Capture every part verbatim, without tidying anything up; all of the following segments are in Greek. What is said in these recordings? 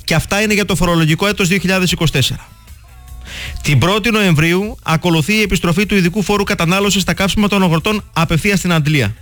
Και αυτά είναι για το φορολογικό έτος δύο χιλιάδες είκοσι τέσσερα. Την πρώτη Νοεμβρίου ακολουθεί η επιστροφή του ειδικού φόρου κατανάλωσης στα καύσιμα των αγροτών απευθείας στην Αντλία.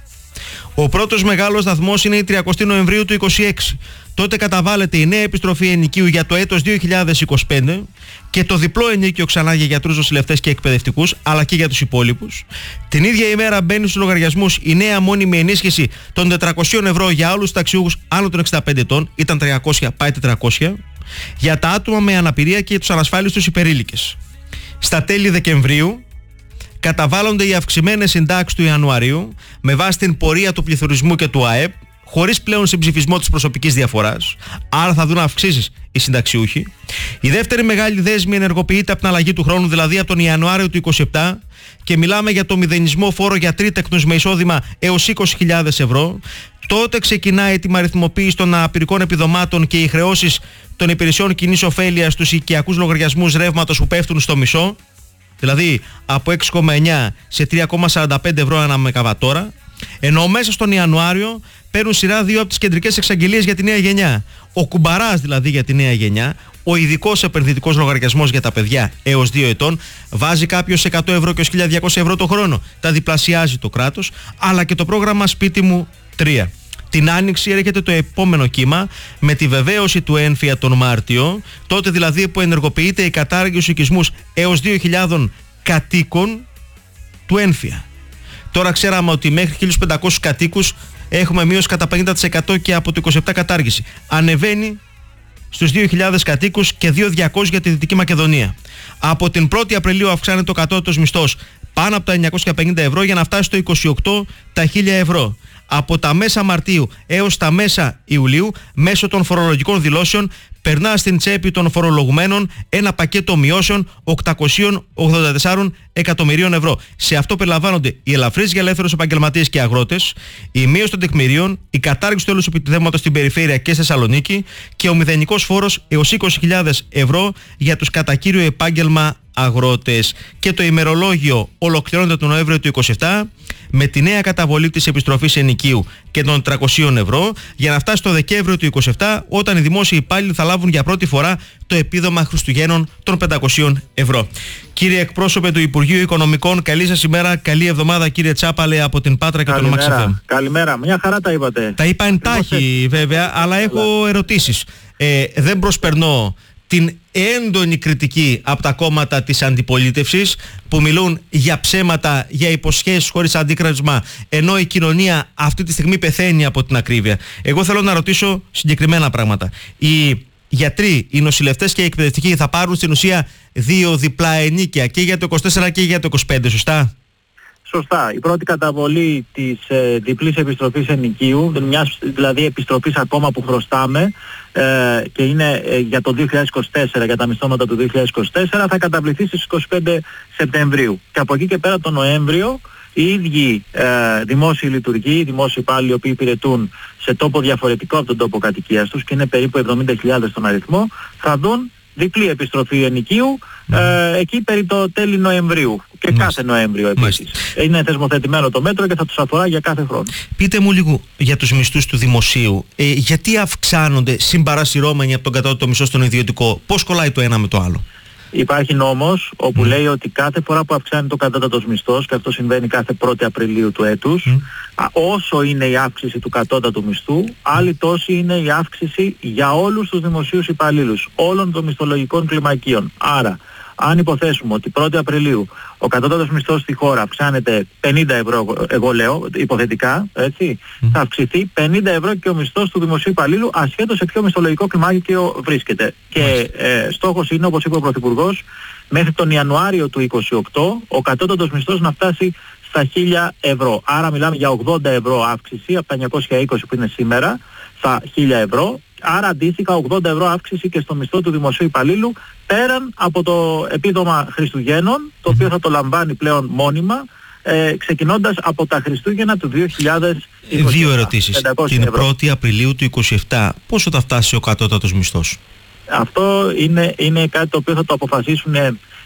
Ο πρώτος μεγάλος σταθμός είναι η τριαντάτη Νοεμβρίου του είκοσι έξι. Τότε καταβάλλεται η νέα επιστροφή ενοικίου για το έτος δύο χιλιάδες είκοσι πέντε και το διπλό ενίκιο ξανά για γιατρούς, νοσηλευτές και εκπαιδευτικούς, αλλά και για τους υπόλοιπους. Την ίδια ημέρα μπαίνει στους λογαριασμούς η νέα μόνιμη ενίσχυση των τετρακόσια ευρώ για όλους τους ταξιούχους άνω των εξήντα πέντε ετών, ήταν τριακόσια, πάει τετρακόσια, για τα άτομα με αναπηρία και τους ανασφάλιστους υπερήλικες. Στα τέλη Δεκεμβρίου καταβάλλονται οι αυξημένες συντάξεις του Ιανουαρίου με βάση την πορεία του πληθωρισμού και του ΑΕΠ, χωρίς πλέον συμψηφισμό της προσωπικής διαφοράς, άρα θα δουν αυξήσεις οι συνταξιούχοι. Η δεύτερη μεγάλη δέσμη ενεργοποιείται από την αλλαγή του χρόνου, δηλαδή από τον Ιανουάριο του είκοσι επτά, και μιλάμε για το μηδενισμό φόρο για τρίτεκνους με εισόδημα έως είκοσι χιλιάδες ευρώ. Τότε ξεκινάει η τιμαριθμοποίηση των αναπηρικών επιδομάτων και οι χρεώσεις των υπηρεσιών κοινής ωφέλειας στους οικιακούς λογαριασμούς ρεύματος που πέφτουν στο μισό, δηλαδή από έξι κόμμα εννιά σε τρία κόμμα σαράντα πέντε ευρώ ανά μεγαβατόρα, ενώ μέσα στον Ιανουάριο παίρνουν σειρά δύο από τις κεντρικές εξαγγελίες για τη νέα γενιά. Ο κουμπαράς δηλαδή για τη νέα γενιά, ο ειδικός επενδυτικός λογαριασμός για τα παιδιά έως δύο ετών, βάζει κάποιος εκατό ευρώ και ως χίλια διακόσια ευρώ το χρόνο. Τα διπλασιάζει το κράτος, αλλά και το πρόγραμμα Σπίτι μου τρία. Την Άνοιξη έρχεται το επόμενο κύμα με τη βεβαίωση του έμφυα τον Μάρτιο, τότε δηλαδή που ενεργοποιείται η κατάργηση στους οικισμούς έως δύο χιλιάδες κατοίκων του έμφυα. Τώρα ξέραμε ότι μέχρι χίλιους πεντακόσιους κατοίκους έχουμε μείωση κατά πενήντα τοις εκατό και από το είκοσι επτά κατάργηση. Ανεβαίνει στους δύο χιλιάδες κατοίκους και δύο χιλιάδες διακόσιους για τη Δυτική Μακεδονία. Από την πρώτη Απριλίου αυξάνεται ο κατώτατος μισθός πάνω από τα εννιακόσια πενήντα ευρώ για να φτάσει στο είκοσι οκτώ τα χίλια ευρώ. Από τα μέσα Μαρτίου έως τα μέσα Ιουλίου, μέσω των φορολογικών δηλώσεων, περνά στην τσέπη των φορολογουμένων ένα πακέτο μειώσεων οκτακόσια ογδόντα τέσσερα εκατομμυρίων ευρώ. Σε αυτό περιλαμβάνονται οι ελαφρύς για ελεύθερους επαγγελματίες και αγρότες, η μείωση των τεκμηρίων, η κατάργηση του τέλους επιτιδεύματος στην περιφέρεια και στη Θεσσαλονίκη και ο μηδενικός φόρος έως είκοσι χιλιάδες ευρώ για τους κατά κύριο επάγγελμα αγρότες. Και το ημερολόγιο ολοκληρώνεται τον Νοέμβριο του είκοσι επτά με τη νέα καταβολή της επιστροφής ενοικίου και των τριακοσίων ευρώ για να φτάσει το Δεκέμβριο του είκοσι επτά, όταν οι δημόσιοι υπάλληλοι θα λάβουν για πρώτη φορά το επίδομα Χριστουγέννων των πεντακοσίων ευρώ. Κύριε εκπρόσωπε του Υπουργείου Οικονομικών, καλή σας ημέρα, καλή εβδομάδα κύριε Τσάπαλε από την Πάτρα και τον Μαξ εφ εμ. Καλημέρα, μια χαρά τα είπατε. Τα είπα εντάχει βέβαια, αλλά έχω ερωτήσεις. Ε, δεν προσπερνώ την έντονη κριτική από τα κόμματα της αντιπολίτευσης που μιλούν για ψέματα, για υποσχέσεις χωρίς αντίκρισμα, ενώ η κοινωνία αυτή τη στιγμή πεθαίνει από την ακρίβεια. Εγώ θέλω να ρωτήσω συγκεκριμένα πράγματα. Οι γιατροί, οι νοσηλευτές και οι εκπαιδευτικοί θα πάρουν στην ουσία δύο διπλά ενίκια και για το είκοσι τέσσερα και για το είκοσι πέντε, σωστά? Σωστά. Η πρώτη καταβολή της ε, διπλής επιστροφής ενοικίου, μιας δηλαδή επιστροφής ακόμα που χρωστάμε ε, και είναι ε, για το δύο χιλιάδες είκοσι τέσσερα, για τα μισθώματα του δύο χιλιάδες είκοσι τέσσερα, θα καταβληθεί στις είκοσι πέντε Σεπτεμβρίου. Και από εκεί και πέρα τον Νοέμβριο οι ίδιοι ε, δημόσιοι λειτουργοί, οι δημόσιοι υπάλληλοι οι οποίοι υπηρετούν σε τόπο διαφορετικό από τον τόπο κατοικίας τους και είναι περίπου εβδομήντα χιλιάδες τον αριθμό, θα δουν διπλή επιστροφή ενοικίου ε, εκεί περί το τέλη Νοεμβρίου και Μάλιστα. κάθε Νοέμβριο επίσης. Μάλιστα. Είναι θεσμοθετημένο το μέτρο και θα τους αφορά για κάθε χρόνο. Πείτε μου λίγο για τους μισθούς του δημοσίου. Ε, γιατί αυξάνονται συμπαρασυρώμενοι από τον κατώτατο μισθό στον ιδιωτικό? Πώς κολλάει το ένα με το άλλο? Υπάρχει νόμος όπου mm. λέει ότι κάθε φορά που αυξάνει το κατώτατος μισθός, και αυτό συμβαίνει κάθε πρώτη Απριλίου του έτους, mm. α, όσο είναι η αύξηση του κατώτατου μισθού, άλλη τόση είναι η αύξηση για όλους τους δημοσίους υπαλλήλους, όλων των μισθολογικών κλιμακίων. Άρα, αν υποθέσουμε ότι πρώτη Απριλίου ο κατώτατος μισθός στη χώρα αυξάνεται πενήντα ευρώ, εγώ λέω, υποθετικά, έτσι, mm. θα αυξηθεί πενήντα ευρώ και ο μισθός του δημοσίου υπαλλήλου ασχέτως σε ποιο μισθολογικό κλιμάκιο βρίσκεται. Mm. Και ε, στόχος είναι, όπως είπε ο Πρωθυπουργός, μέχρι τον Ιανουάριο του είκοσι οκτώ ο κατώτατος μισθός να φτάσει στα χίλια ευρώ. Άρα μιλάμε για ογδόντα ευρώ αύξηση από τα εννιακόσια είκοσι που είναι σήμερα στα χίλια ευρώ. Άρα αντίστοιχα ογδόντα ευρώ αύξηση και στο μισθό του δημοσίου υπαλλήλου, πέραν από το επίδομα Χριστουγέννων, το οποίο θα το λαμβάνει πλέον μόνιμα, ε, ξεκινώντας από τα Χριστούγεννα του δύο χιλιάδες είκοσι. Δύο ερωτήσεις. Την πρώτη Απριλίου του είκοσι επτά, πόσο θα φτάσει ο κατώτατος μισθός? Αυτό είναι, είναι κάτι το οποίο θα το αποφασίσουν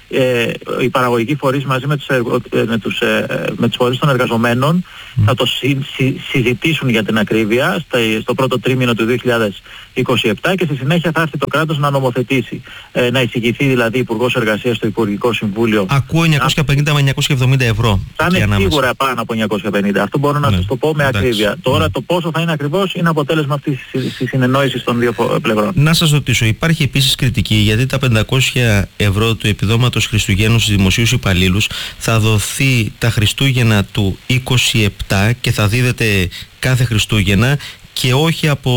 ε, οι παραγωγικοί φορείς μαζί με τους, ε, με τους, ε, με τους φορείς των εργαζομένων mm. θα το συ, συ, συζητήσουν για την ακρίβεια στα, στο πρώτο τρίμηνο του δύο χιλιάδες είκοσι επτά και στη συνέχεια θα έρθει το κράτος να νομοθετήσει, ε, να εισηγηθεί δηλαδή Υπουργός Εργασίας στο Υπουργικό Συμβούλιο. Ακούω εννιακόσια πενήντα με εννιακόσια εβδομήντα ευρώ. Θα είναι σίγουρα πάνω από εννιακόσια πενήντα. Αυτό μπορώ να ναι. σας το πω με Εντάξει. ακρίβεια. Mm. Τώρα το πόσο θα είναι ακριβώς είναι αποτέλεσμα αυτής της συνεννόησης των δύο πλευρών. Να σας ρωτήσω, υπάρχει επίσης κριτική γιατί τα πεντακόσια ευρώ του επιδόματος Χριστουγέννου στους δημοσίους υπαλλήλους θα δοθεί τα Χριστούγεννα του είκοσι επτά και θα δίδεται κάθε Χριστούγεννα και όχι από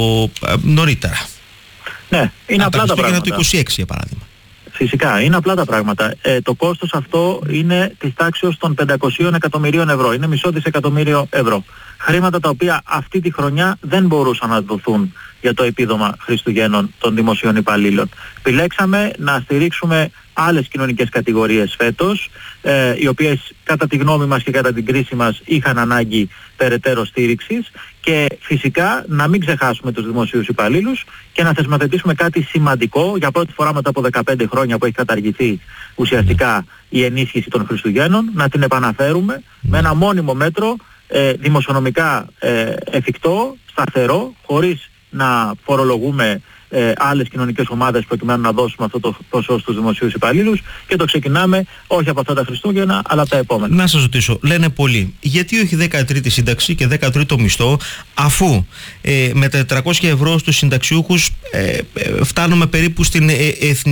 α, νωρίτερα. Ναι, είναι Α, απλά τα, τα πράγματα. του είκοσι έξι για παράδειγμα. Φυσικά, είναι απλά τα πράγματα. Ε, το κόστος αυτό είναι της τάξης των πεντακόσια εκατομμυρίων ευρώ. Είναι μισό δισεκατομμύριο ευρώ. Χρήματα τα οποία αυτή τη χρονιά δεν μπορούσαν να δοθούν για το επίδομα Χριστουγέννων των δημοσίων υπαλλήλων. Επιλέξαμε να στηρίξουμε άλλες κοινωνικές κατηγορίες φέτος, ε, οι οποίες κατά τη γνώμη μας και κατά την κρίση μας είχαν ανάγκη περαιτέρω στήριξης και φυσικά να μην ξεχάσουμε τους δημοσίους υπαλλήλους και να θεσμοθετήσουμε κάτι σημαντικό για πρώτη φορά μετά από δεκαπέντε χρόνια που έχει καταργηθεί ουσιαστικά η ενίσχυση των Χριστουγέννων, να την επαναφέρουμε με ένα μόνιμο μέτρο ε, δημοσιονομικά ε, εφικτό, σταθερό, χωρίς να φορολογούμε ε, άλλες κοινωνικές ομάδες προκειμένου να δώσουμε αυτό το ποσό στους δημοσίους υπαλλήλους και το ξεκινάμε όχι από αυτά τα Χριστούγεννα αλλά από τα επόμενα. Να σας ρωτήσω, λένε πολλοί, γιατί όχι δεκατρίτη σύνταξη και δεκατρίτο μισθό αφού ε, με τα τετρακόσια ευρώ στους συνταξιούχους ε, ε, φτάνουμε περίπου στην ε,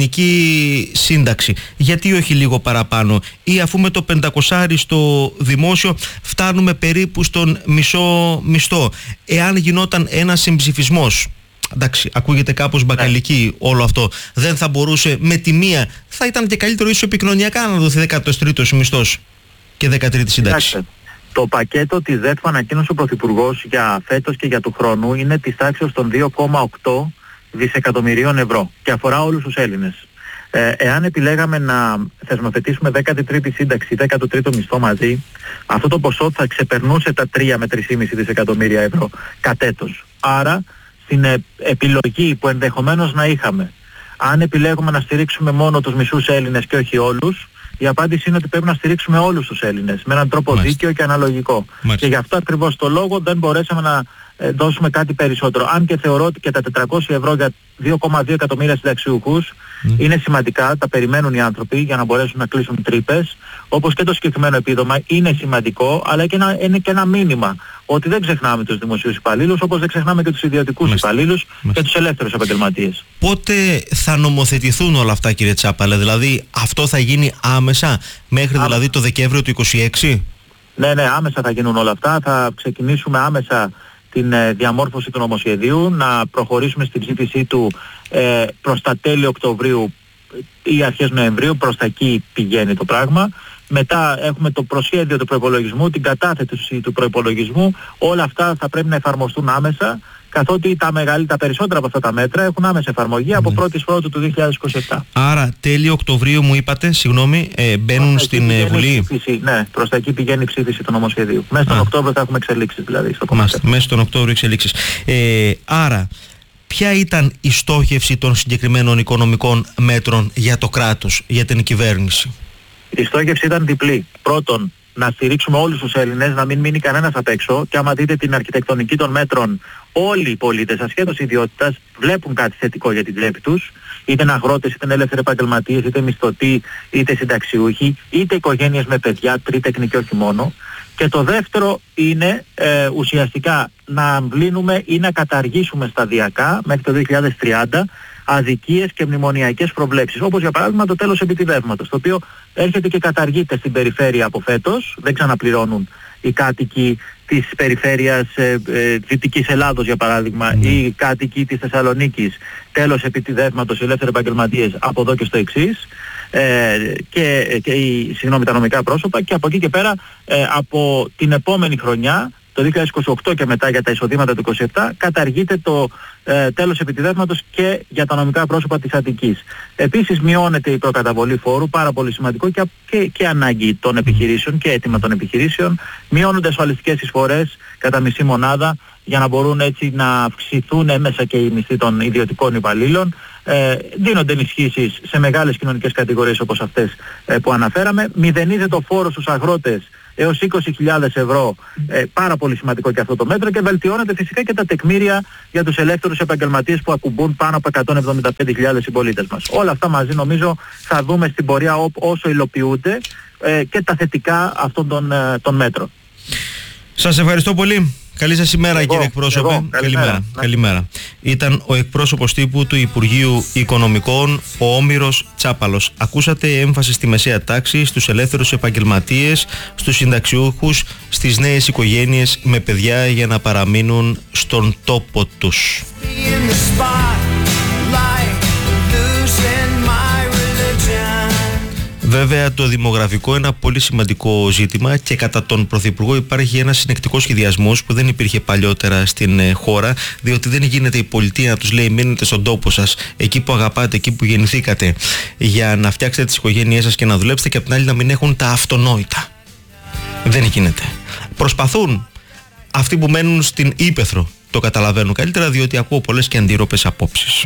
εθνική σύνταξη. Γιατί όχι λίγο παραπάνω ή αφού με το πεντακόσια στο δημόσιο φτάνουμε περίπου στον μισό μισθό. Εάν γινόταν ένας συμψηφισμός, εντάξει, ακούγεται κάπως μπακαλική όλο αυτό, δεν θα μπορούσε με τη μία, θα ήταν και καλύτερο ίσως επικοινωνιακά να δοθεί δέκατος τρίτος μισθός και δεκατρίτη σύνταξη. Κοιτάξτε, το πακέτο της ΔΕΤ που ανακοίνωσε ο Πρωθυπουργός για φέτος και για του χρόνου είναι της τάξης των δύο κόμμα οκτώ δισεκατομμυρίων ευρώ και αφορά όλους τους Έλληνες. Ε, εάν επιλέγαμε να θεσμοθετήσουμε δέκατη τρίτη σύνταξη, δέκατο τρίτο μισθό μαζί, αυτό το ποσό θα ξεπερνούσε τα τρία με τρία κόμμα πέντε δισεκατομμύρια ευρώ κατ' έτος. Άρα στην ε, επιλογή που ενδεχομένως να είχαμε, αν επιλέγουμε να στηρίξουμε μόνο τους μισούς Έλληνες και όχι όλους, η απάντηση είναι ότι πρέπει να στηρίξουμε όλους τους Έλληνες με έναν τρόπο Μάλιστα. δίκαιο και αναλογικό. Μάλιστα. Και γι' αυτό ακριβώς το λόγο δεν μπορέσαμε να ε, δώσουμε κάτι περισσότερο. Αν και θεωρώ ότι και τα τετρακόσια ευρώ για δύο κόμμα δύο εκατομμύρια συνταξιούχους mm. είναι σημαντικά, τα περιμένουν οι άνθρωποι για να μπορέσουν να κλείσουν τρύπες, όπως και το συγκεκριμένο επίδομα είναι σημαντικό, αλλά και ένα, είναι και ένα μήνυμα ότι δεν ξεχνάμε τους δημοσίους υπαλλήλους, όπως δεν ξεχνάμε και τους ιδιωτικούς υπαλλήλους και τους ελεύθερους επαγγελματίες. Πότε θα νομοθετηθούν όλα αυτά, κύριε Τσάπαλε, δηλαδή αυτό θα γίνει άμεσα, μέχρι Α, δηλαδή το Δεκέμβριο του είκοσι έξι? Ναι, ναι, άμεσα θα γίνουν όλα αυτά, θα ξεκινήσουμε άμεσα την ε, διαμόρφωση του νομοσχεδίου, να προχωρήσουμε στην ψήφισή του ε, προς τα τέλη Οκτωβρίου ή αρχές Νοεμβρίου, προς τα εκεί πηγαίνει το πράγμα. Μετά έχουμε το προσχέδιο του προϋπολογισμού, την κατάθεση του προϋπολογισμού, όλα αυτά θα πρέπει να εφαρμοστούν άμεσα, καθότι τα, μεγαλύτερα, τα περισσότερα από αυτά τα μέτρα έχουν άμεση εφαρμογή από πρώτη Πρώτου του δύο χιλιάδες είκοσι επτά. Άρα τέλη Οκτωβρίου μου είπατε, συγγνώμη, ε, μπαίνουν προς στην Βουλή. Ψήφιση, ναι, προς τα εκεί πηγαίνει η ψήφιση του νομοσχεδίου. Μέσα στον Οκτώβριο θα έχουμε εξελίξεις δηλαδή. Στο Μάλιστα, μέσα στον Οκτώβριο εξελίξεις. Ε, άρα, ποια ήταν η στόχευση των συγκεκριμένων οικονομικών μέτρων για το κράτος, για την κυβέρνηση? Η στόχευση ήταν διπλή. Πρώτον, να στηρίξουμε όλους τους Έλληνες, να μην μείνει κανένας απ' έξω, και άμα δείτε την αρχιτεκτονική των μέτρων, όλοι οι πολίτες ασχέτως ιδιότητας βλέπουν κάτι θετικό για την τσέπη τους, είτε είναι αγρότες, είτε είναι ελεύθεροι επαγγελματίες, είτε μισθωτοί, είτε συνταξιούχοι, είτε οικογένειες με παιδιά, τρίτεκνοι και όχι μόνο. Και το δεύτερο είναι ε, ουσιαστικά να αμβλύνουμε ή να καταργήσουμε σταδιακά μέχρι το δύο χιλιάδες τριάντα αδικίες και μνημονιακές προβλέψεις, όπως για παράδειγμα το τέλος επιτιδεύματος, το οποίο έρχεται και καταργείται στην περιφέρεια από φέτος, δεν ξαναπληρώνουν οι κάτοικοι της περιφέρειας ε, ε, Δυτικής Ελλάδος για παράδειγμα mm. ή οι κάτοικοι της Θεσσαλονίκης, τέλος επιτιδεύματος, οι ελεύθεροι επαγγελματίες από εδώ και στο εξής, ε, και, και οι, συγγνώμη, τα νομικά πρόσωπα, και από εκεί και πέρα ε, από την επόμενη χρονιά, το δύο χιλιάδες είκοσι οκτώ και μετά για τα εισοδήματα του είκοσι επτά, καταργείται το ε, τέλος επιτιδεύματος και για τα νομικά πρόσωπα της Αττικής. Επίσης μειώνεται η προκαταβολή φόρου, πάρα πολύ σημαντικό, και, και, και ανάγκη των επιχειρήσεων και αίτημα των επιχειρήσεων. Μειώνονται ασφαλιστικές εισφορές κατά μισή μονάδα για να μπορούν έτσι να αυξηθούν έμεσα και οι μισθοί των ιδιωτικών υπαλλήλων. ε, δίνονται ενισχύσεις σε μεγάλες κοινωνικές κατηγορίες όπως αυτές ε, που αναφέραμε. Μηδενίζεται ο φόρος στους αγρότες έως είκοσι χιλιάδες ευρώ, ε, πάρα πολύ σημαντικό και αυτό το μέτρο, και βελτιώνεται φυσικά και τα τεκμήρια για τους ελεύθερους επαγγελματίες που ακουμπούν πάνω από εκατόν εβδομήντα πέντε χιλιάδες συμπολίτες μας. Όλα αυτά μαζί νομίζω θα δούμε στην πορεία όσο υλοποιούνται ε, και τα θετικά αυτών των, ε, των μέτρων. Σας ευχαριστώ πολύ. Καλή σας ημέρα, εγώ, κύριε εκπρόσωπε. Εγώ, καλημέρα. Καλημέρα. Καλημέρα. Ήταν ο εκπρόσωπος τύπου του Υπουργείου Οικονομικών, ο Όμηρος Τσάπαλος. Ακούσατε έμφαση στη μεσαία τάξη, στους ελεύθερους επαγγελματίες, στους συνταξιούχους, στις νέες οικογένειες με παιδιά για να παραμείνουν στον τόπο τους. Βέβαια, το δημογραφικό είναι ένα πολύ σημαντικό ζήτημα και κατά τον Πρωθυπουργό υπάρχει ένας συνεκτικός σχεδιασμός που δεν υπήρχε παλιότερα στην ε, χώρα, διότι δεν γίνεται η πολιτεία να τους λέει μείνετε στον τόπο σας, εκεί που αγαπάτε, εκεί που γεννηθήκατε, για να φτιάξετε τις οικογένειές σας και να δουλέψετε, και απ' την άλλη να μην έχουν τα αυτονόητα. Δεν γίνεται. Προσπαθούν. Αυτοί που μένουν στην ύπαιθρο το καταλαβαίνουν καλύτερα, διότι ακούω πολλές και αντιρρόπες απόψεις.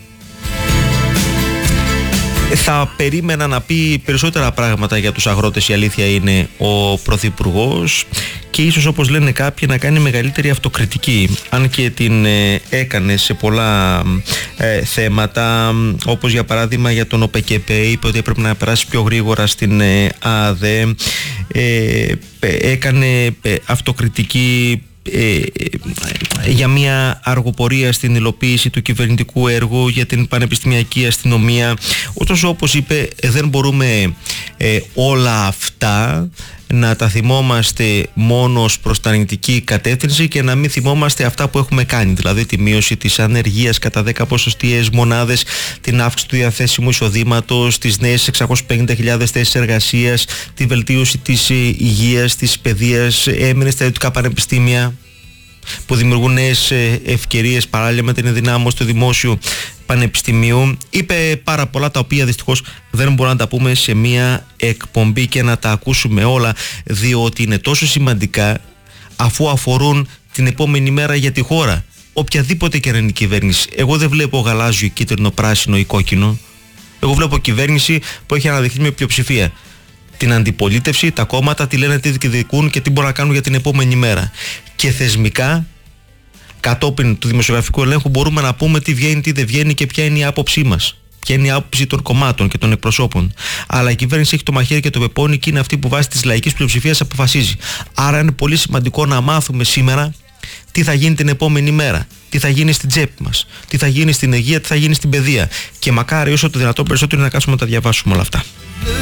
Θα περίμενα να πει περισσότερα πράγματα για τους αγρότες, η αλήθεια είναι, ο Πρωθυπουργός, και ίσως, όπως λένε κάποιοι, να κάνει μεγαλύτερη αυτοκριτική, αν και την ε, έκανε σε πολλά ε, θέματα, όπως για παράδειγμα για τον ΟΠΕΚΕΠΕ, είπε ότι έπρεπε να περάσει πιο γρήγορα στην ε, ΑΔΕ, ε, έκανε ε, αυτοκριτική Ε, για μια αργοπορία στην υλοποίηση του κυβερνητικού έργου, για την πανεπιστημιακή αστυνομία. Ωστόσο, όπως είπε, δεν μπορούμε ε, όλα αυτά να τα θυμόμαστε μόνο προς την αρνητική κατεύθυνση και να μην θυμόμαστε αυτά που έχουμε κάνει, δηλαδή τη μείωση της ανεργίας κατά δέκα ποσοστιαίες μονάδες, την αύξηση του διαθέσιμου εισοδήματος, τις νέες εξακόσιες πενήντα χιλιάδες θέσεις εργασίας, τη βελτίωση της υγείας, της παιδείας, έμεινε στα ιδιωτικά πανεπιστήμια που δημιουργούν νέες ευκαιρίες παράλληλα με την ενδυνάμωση του δημόσιου πανεπιστημίου. Είπε πάρα πολλά, τα οποία δυστυχώς δεν μπορούμε να τα πούμε σε μία εκπομπή και να τα ακούσουμε όλα, διότι είναι τόσο σημαντικά, αφού αφορούν την επόμενη μέρα για τη χώρα, οποιαδήποτε και να είναι η κυβέρνηση. Εγώ δεν βλέπω γαλάζιο, κίτρινο, πράσινο ή κόκκινο. Εγώ βλέπω κυβέρνηση που έχει αναδειχθεί με πλειοψηφία. Την αντιπολίτευση, τα κόμματα, τι λένε, τι διεκδικούν και τι μπορούν να κάνουν για την επόμενη μέρα. Και θεσμικά, κατόπιν του δημοσιογραφικού ελέγχου, μπορούμε να πούμε τι βγαίνει, τι δεν βγαίνει και ποια είναι η άποψή μας. Ποια είναι η άποψη των κομμάτων και των εκπροσώπων. Αλλά η κυβέρνηση έχει το μαχαίρι και το πεπόνι και είναι αυτή που βάσει της λαϊκής πλειοψηφίας αποφασίζει. Άρα είναι πολύ σημαντικό να μάθουμε σήμερα τι θα γίνει την επόμενη μέρα. Τι θα γίνει στην τσέπη μας, τι θα γίνει στην υγεία, τι θα γίνει στην παιδεία. Και μακάρι όσο το δυνατόν περισσότερο να κάτσουμε να τα διαβάσουμε όλα αυτά.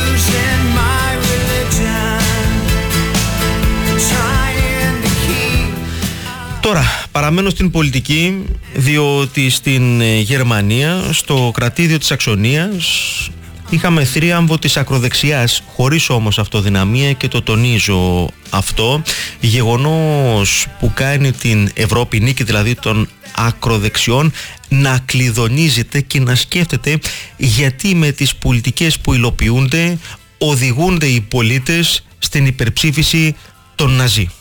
Τώρα, παραμένω στην πολιτική, διότι στην Γερμανία, στο κρατήδιο της Σαξονίας, είχαμε θρίαμβο της ακροδεξιάς, χωρίς όμως αυτοδυναμία, και το τονίζω αυτό, γεγονός που κάνει την Ευρώπη, νίκη δηλαδή των ακροδεξιών, να κλειδονίζεται και να σκέφτεται γιατί με τις πολιτικές που υλοποιούνται οδηγούνται οι πολίτες στην υπερψήφιση των Ναζί.